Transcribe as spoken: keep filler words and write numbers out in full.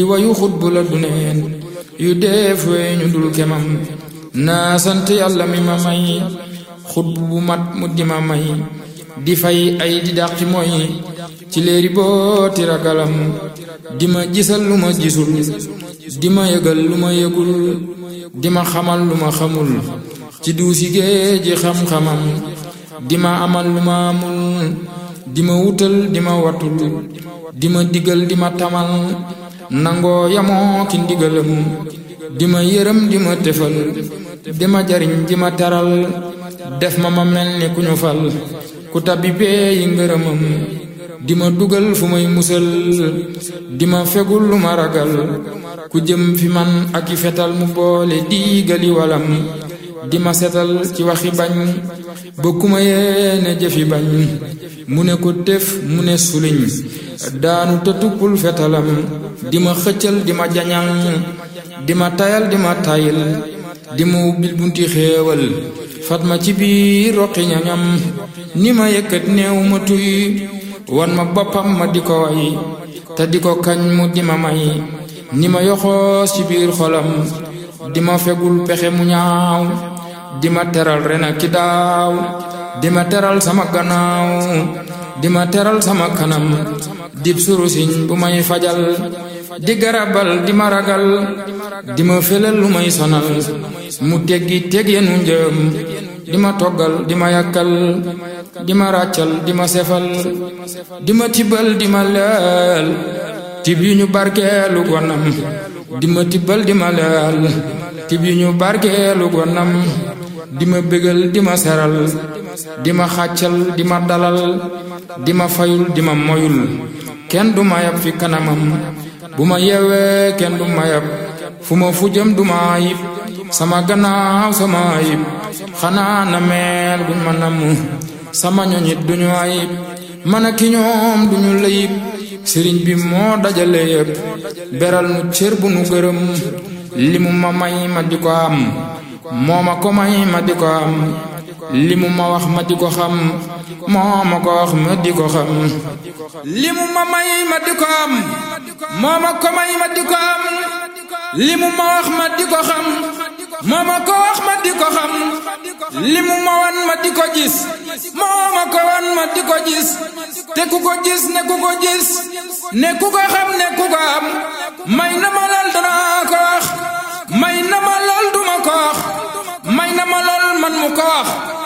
wayu xutbu la du neen yu def we ñu dul kemam naa sant yàlla mi ma may xutbu bu mat mu di ma may di fay ay di dàqi mooy ci léeri booti ragalam di ma gisal lu ma gisul di ma yëgal lu ma yëgul di ma xamal lu ma xamul ci duusi géeji xam-xamam di ma amal lu ma amul di ma wutal di ma watul di ma digal di ma tamal nangoo yamoo ki ndigalam di ma yërëm di ma tefal di ma jariñ di ma teral def ma ma mel ni ku ñu fal ku tabbi bee yi ngërëmam di ma dugal fu may musal di ma fegul lu ma ragal ku jëm fi man ak i fetal mu boole diigali walam di ma setal ci waxi bañ ba ku ma yéene jëfi bañ mu ne ko tef mu ne suliñ daanu te tuppul fetalam di ma xëccal di ma jañal di ma tayal di ma tayil di ma ubbil bunti xéewal fat ma ci biir roqi ñañam ni ma yëkkat néew ma tuy wan ma boppam ma di ko way te di ko kañ mu di ma may ni ma yoxoos ci biir xolam di ma fegul pexe mu ñaaw di ma teral ren ak ki daaw di ma teral sama gannaaw di ma teral sama kanam dib surusiñ bu may fajal di garabal di ma ragal di ma felal lu may sonal mu teggi teg yenu njëm di ma toggal di ma yàkkal di ma ràccal di ma sefal di ma tibbal di ma leel tib yu ñu barkeelu gonam di ma tibbal di ma leel tib yu ñu barkeelu gonam di ma bégal di ma seral di ma xàccal di ma dalal di ma fayul di ma moyul kenn du ma yab fi kanamam bu ma yeewee kenn du ma yab fu ma fu jëm du ma ayib sama gannaaw sama ayib xanaa na meel guñ ma namm sama ñoñit duñu ayib man ak ki ñoom duñu layib sëriñ bi moo dajale yépp beral nu cër bu nu gërëm li mu ma may ma di ko am moo ma ko may ma di ko am li mu ma wax ma di ko xam moo ma ko wax ma di ko xam li mu ma may ma di ko am moo ma ko may ma di ko am li mu ma wax ma di ko xam moo ma ko wax ma di ko xam li mu ma wan ma di ko gis moo ma ko wan ma di ko gis te ku ko gis ne ku ko gis ne ku ko xam ne ku ko am may na ma lool danaa ko wax may na ma lool duma ko wax may na ma lool man mu ko wax